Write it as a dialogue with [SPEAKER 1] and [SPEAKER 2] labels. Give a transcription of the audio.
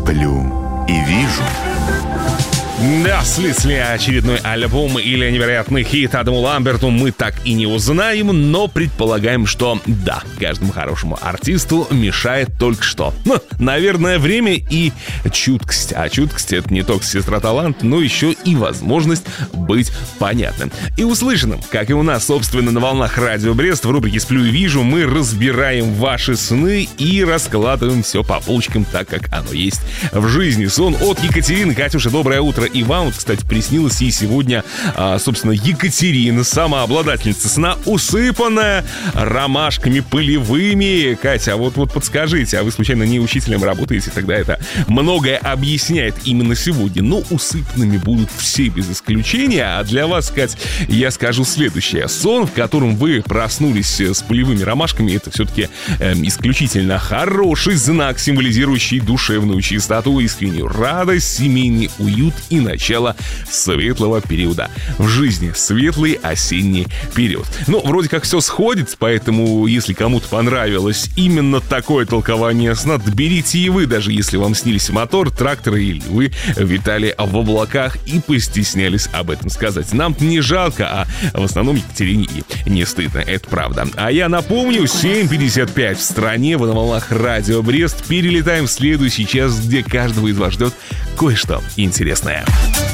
[SPEAKER 1] Сплю и вижу.
[SPEAKER 2] Да, слит ли очередной альбом или невероятный хит Адаму Ламберту, мы так и не узнаем, но предполагаем, что да, каждому хорошему артисту мешает только что. Наверное, время и чуткость. А чуткость — это не только сестра таланта, но еще и возможность быть понятным и услышанным. Как и у нас, собственно, на волнах Радио Брест в рубрике «Сплю и вижу» мы разбираем ваши сны и раскладываем все по полочкам так, как оно есть в жизни. Сон от Екатерины. Катюша, доброе утро. И вам, кстати, приснилось ей сегодня, собственно, Екатерина, сама обладательница сна, усыпанная ромашками полевыми. Катя, а вот подскажите, а вы случайно не учителем работаете? Тогда это многое объясняет именно сегодня. Но усыпанными будут все без исключения. А для вас, Кать, я скажу следующее. Сон, в котором вы проснулись с полевыми ромашками, это все-таки исключительно хороший знак, символизирующий душевную чистоту, искреннюю радость, семейный уют и начало светлого периода в жизни. Светлый осенний период. Вроде как все сходится, поэтому, если кому-то понравилось именно такое толкование сна, берите и вы, даже если вам снились мотор, тракторы или вы витали в облаках и постеснялись об этом сказать. Нам-то не жалко, а в основном Екатерине и не стыдно, это правда. А я напомню, 7:55 в стране, на волнах Радио Брест. Перелетаем в следующий час, где каждого из вас ждет кое-что интересное.